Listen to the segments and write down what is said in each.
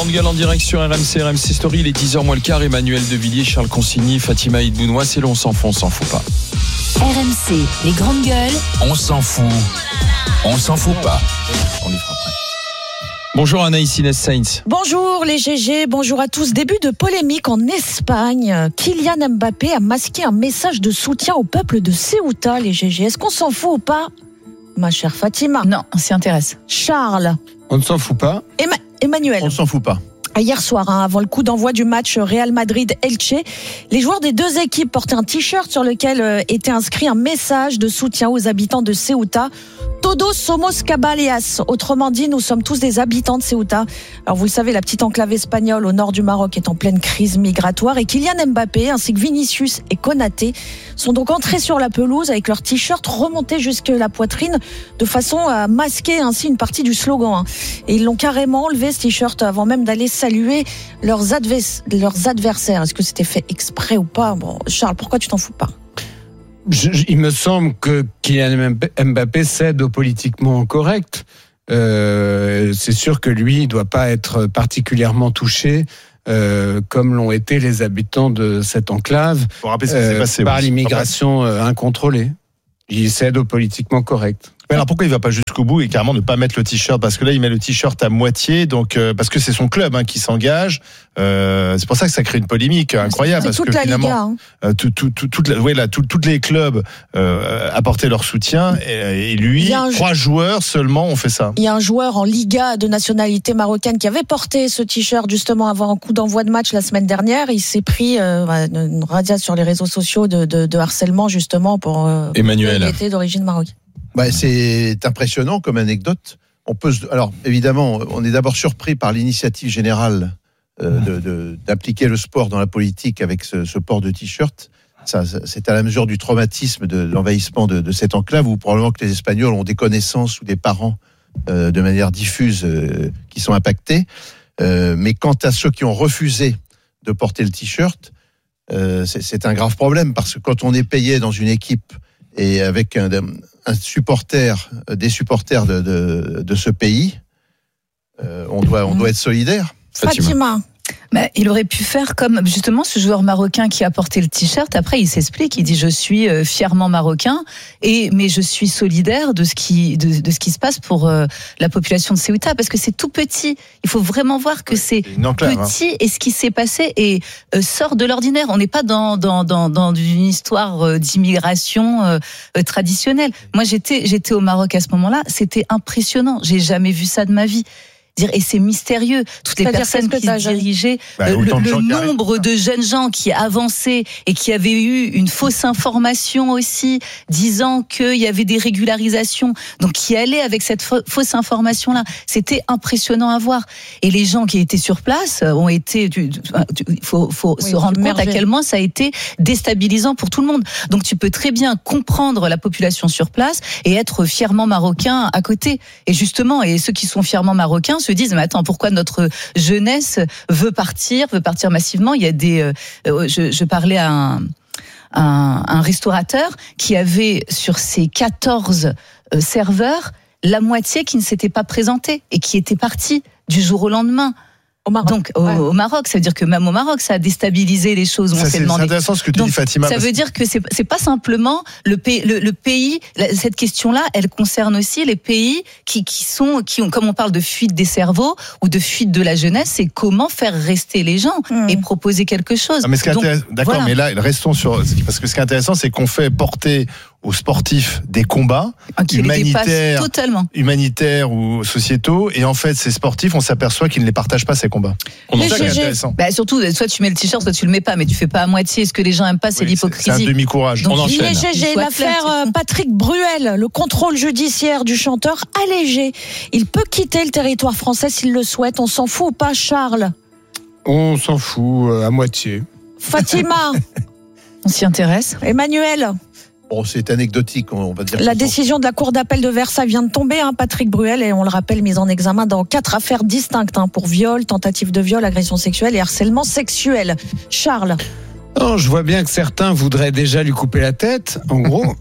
Grande Gueule en direct sur RMC Story. Il est 10h moins le quart. Emmanuel Devilliers, Charles Consigny, Fatima Idbounois. C'est long, on s'en fout pas. RMC, les Grandes Gueules. On s'en fout pas. On les fera après. Bonjour Anaïs Inès Sainz. Bonjour les GG, bonjour à tous. Début de polémique en Espagne. Kylian Mbappé a masqué un message de soutien au peuple de Ceuta, les GG. Est-ce qu'on s'en fout ou pas, ma chère Fatima? Non, on s'y intéresse. Charles. On ne s'en fout pas. Emmanuel. On ne s'en fout pas. Hier soir, avant le coup d'envoi du match Real Madrid-Elche, les joueurs des deux équipes portaient un t-shirt sur lequel était inscrit un message de soutien aux habitants de Ceuta. Todos somos cabaleas. Autrement dit, nous sommes tous des habitants de Ceuta. Alors vous le savez, la petite enclave espagnole au nord du Maroc est en pleine crise migratoire et Kylian Mbappé ainsi que Vinicius et Konaté sont donc entrés sur la pelouse avec leur t-shirt remonté jusque la poitrine de façon à masquer ainsi une partie du slogan. Et ils l'ont carrément enlevé ce t-shirt avant même d'aller saluer leurs adversaires. Est-ce que c'était fait exprès ou pas? Bon, Charles, pourquoi tu t'en fous pas? Il me semble que Kylian Mbappé cède au politiquement correct. C'est sûr que lui, il ne doit pas être particulièrement touché, comme l'ont été les habitants de cette enclave, par l'immigration incontrôlée. Il cède au politiquement correct. Mais alors pourquoi il va pas jusqu'au bout et carrément ne pas mettre le t-shirt? Parce que là il met le t-shirt à moitié, donc parce que c'est son club qui s'engage. C'est pour ça que ça crée une polémique incroyable. C'est parce toute que la finalement, Liga. tous les clubs apportaient leur soutien et lui, 3 joueurs seulement ont fait ça. Il y a un joueur en Liga de nationalité marocaine qui avait porté ce t-shirt justement avant un coup d'envoi de match la semaine dernière. Il s'est pris une radia sur les réseaux sociaux de harcèlement justement pour Emmanuel. Il était d'origine marocaine. C'est impressionnant comme anecdote. Alors évidemment, on est d'abord surpris par l'initiative générale d'appliquer le sport dans la politique avec ce port de t-shirt. Ça, c'est à la mesure du traumatisme de l'envahissement de cette enclave où probablement que les Espagnols ont des connaissances ou des parents de manière diffuse qui sont impactés. Mais quant à ceux qui ont refusé de porter le t-shirt, c'est un grave problème parce que quand on est payé dans une équipe et avec des supporters de ce pays, on doit être solidaire. Fatima. Il aurait pu faire comme justement ce joueur marocain qui a porté le t-shirt. Après, il s'explique, il dit je suis fièrement marocain, mais je suis solidaire de ce qui se passe pour la population de Ceuta, parce que c'est tout petit. Il faut vraiment voir que c'est petit et ce qui s'est passé sort de l'ordinaire. On n'est pas dans une histoire d'immigration traditionnelle. Moi, j'étais au Maroc à ce moment-là. C'était impressionnant. J'ai jamais vu ça de ma vie. Et c'est mystérieux. Toutes les personnes qui se dirigeaient, le nombre de jeunes gens qui avançaient et qui avaient eu une fausse information aussi, disant qu'il y avait des régularisations, donc qui allaient avec cette fausse information-là. C'était impressionnant à voir. Et les gens qui étaient sur place ont été, il faut se rendre compte à quel point ça a été déstabilisant pour tout le monde. Donc tu peux très bien comprendre la population sur place et être fièrement marocain à côté. Et justement, ceux qui sont fièrement marocains se disent mais attends, pourquoi notre jeunesse veut partir massivement? Il y a je parlais à un restaurateur qui avait sur ses 14 serveurs la moitié qui ne s'était pas présenté et qui était parti du jour au lendemain. Au Maroc. Donc au Maroc, ça veut dire que même au Maroc, ça a déstabilisé les choses. C'est intéressant ce que tu dis, Fatima. Ça veut dire que c'est pas simplement le pays. Cette question-là, elle concerne aussi les pays qui ont, comme on parle de fuite des cerveaux ou de fuite de la jeunesse, c'est comment faire rester les gens et proposer quelque chose. Mais mais là, restons sur parce que ce qui est intéressant, c'est qu'on fait porter aux sportifs des combats humanitaires ou sociétaux, et en fait ces sportifs, on s'apparaît qu'ils ne les partagent pas, ces combats. C'est intéressant. Surtout, soit tu mets le t-shirt, soit tu le mets pas, mais tu fais pas à moitié. Ce que les gens aiment pas, c'est l'hypocrisie. C'est un demi-courage. Donc, on enchaîne. L'affaire Patrick Bruel, le contrôle judiciaire du chanteur allégé. Il peut quitter le territoire français s'il le souhaite. On s'en fout ou pas, Charles? On s'en fout à moitié. Fatima. On s'y intéresse. Emmanuel. C'est anecdotique, on va dire. La décision de la Cour d'appel de Versailles vient de tomber, Patrick Bruel, et on le rappelle, mis en examen dans 4 affaires distinctes, pour viol, tentative de viol, agression sexuelle et harcèlement sexuel. Charles. Non, je vois bien que certains voudraient déjà lui couper la tête, en gros,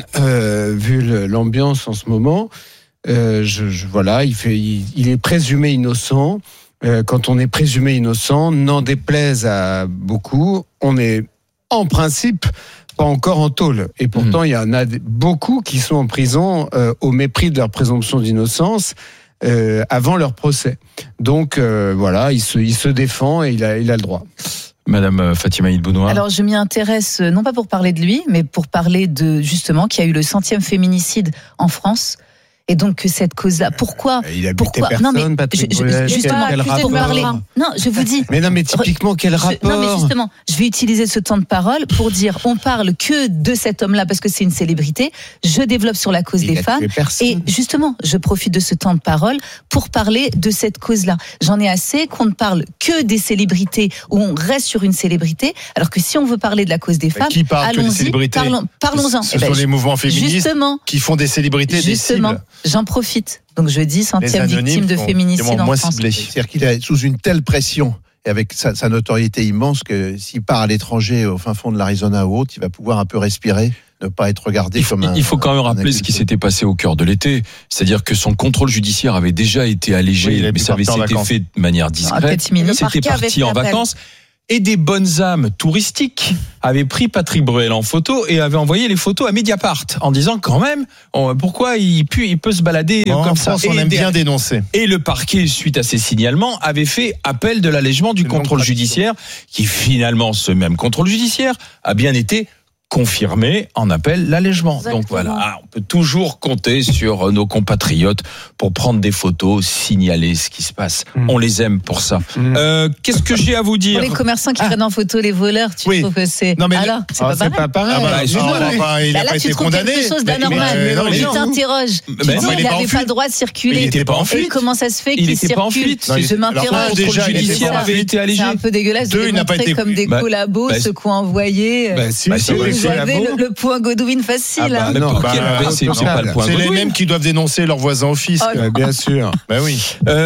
vu l'ambiance en ce moment. Il est présumé innocent. quand on est présumé innocent, n'en déplaise à beaucoup, on est en principe pas encore en tôle. Et pourtant, il y en a beaucoup qui sont en prison au mépris de leur présomption d'innocence avant leur procès. Donc voilà, il se défend et il a le droit. Madame Fatima Idd-Bounoua. Alors je m'y intéresse non pas pour parler de lui, mais pour parler de justement qu'il y a eu le 100e féminicide en France. Et donc que cette cause-là, pourquoi Il a buté personne, Patrick Bruel. Justement, quel rapport non, je vous dis. Mais non, mais typiquement, quel rapport Non, mais justement, je vais utiliser ce temps de parole pour dire, on parle que de cet homme-là parce que c'est une célébrité. Je développe sur la cause des femmes. Et justement, je profite de ce temps de parole pour parler de cette cause-là. J'en ai assez qu'on ne parle que des célébrités, où on reste sur une célébrité, alors que si on veut parler de la cause des femmes, qui parle que des célébrités parlons-en. Ce sont les mouvements féministes qui font des célébrités des cibles. J'en profite. Donc je dis 100e victime de féminicide en France. C'est-à-dire qu'il est sous une telle pression et avec sa notoriété immense que s'il part à l'étranger, au fin fond de l'Arizona ou autre, il va pouvoir un peu respirer, ne pas être regardé comme un... Il faut quand même rappeler ce qui s'était passé au cœur de l'été. C'est-à-dire que son contrôle judiciaire avait déjà été allégé, mais ça avait été fait de manière discrète. C'était parti en vacances. Et des bonnes âmes touristiques avaient pris Patrick Bruel en photo et avaient envoyé les photos à Mediapart en disant quand même pourquoi il peut se balader comme ça. On aime bien dénoncer. Et le parquet, suite à ces signalements, avait fait appel de l'allègement du contrôle judiciaire, qui finalement, ce même contrôle judiciaire, a bien été confirmé en appel l'allègement. Exactement. Donc voilà, on peut toujours compter sur nos compatriotes pour prendre des photos, signaler ce qui se passe. On les aime pour ça. Qu'est-ce que j'ai à vous dire? Pour les commerçants qui prennent en photo les voleurs, tu trouves que c'est... Non, mais alors, c'est pas pareil. Il n'a pas été condamné. Quelque chose d'anormal. Je t'interroge. Tu dis qu'il n'avait pas le droit de circuler. Il n'était pas en fuite. Comment ça se fait qu'il circule? Il n'était pas en fuite. Je m'interroge. Le contrôle judiciaire avait été allégé. C'est un peu dégueulasse de les montrer comme des collabos, ceux qui ont envoyé. Vous avez le point Godwin facile. C'est pas le point C'est Godwin. les mêmes qui doivent dénoncer leurs voisins au fisc. Bien sûr. Ben oui.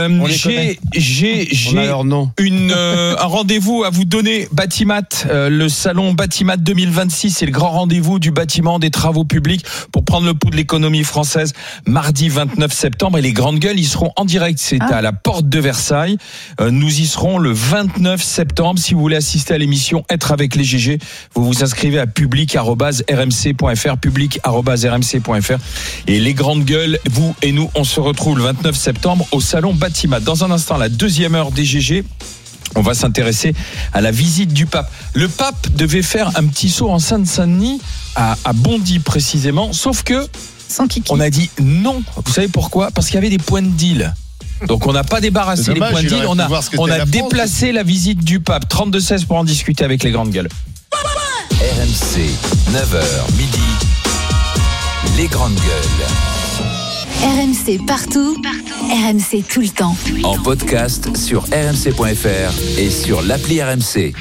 J'ai un rendez-vous à vous donner. Batimat, le salon Batimat 2026, c'est le grand rendez-vous du bâtiment, des travaux publics pour prendre le pouls de l'économie française. Mardi 29 septembre, et les grandes gueules, ils seront en direct. C'est à la porte de Versailles. Nous y serons le 29 septembre. Si vous voulez assister à l'émission Être avec les GG, vous vous inscrivez à public@rmc.fr, public@rmc.fr. Et les grandes gueules, vous et nous, on se retrouve le 29 septembre au salon Batimat. Dans un instant, la deuxième heure des GG, on va s'intéresser à la visite du pape. Le pape devait faire un petit saut en Seine-Saint-Denis, à Bondy précisément, sauf que sans kiki. On a dit non. Vous savez pourquoi? Parce qu'il y avait des points de deal. Donc on n'a pas débarrassé les points de deal, on a déplacé la visite du pape. 32-16 pour en discuter avec les grandes gueules. RMC, 9h midi, les grandes gueules. RMC partout, RMC tout le temps. En podcast sur rmc.fr et sur l'appli RMC.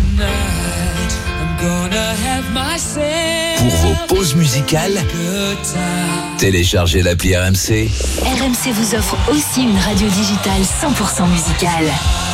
Pour vos pauses musicales, téléchargez l'appli RMC. RMC vous offre aussi une radio digitale 100% musicale.